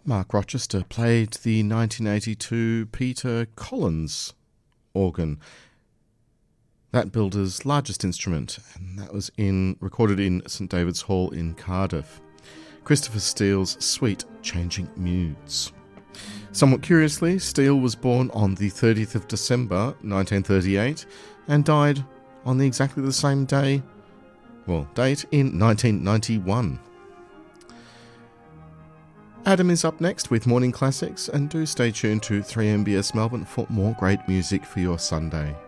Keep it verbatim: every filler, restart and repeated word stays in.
Mark Rochester played the nineteen eighty-two Peter Collins organ, that builder's largest instrument, and that was in recorded in St David's Hall in Cardiff. Christopher Steele's Sweet Changing Moods. Somewhat curiously, Steele was born on the thirtieth of December nineteen thirty-eight and died on the exactly the same day, well, date in nineteen ninety-one. Adam is up next with Morning Classics, and do stay tuned to three M B S Melbourne for more great music for your Sunday.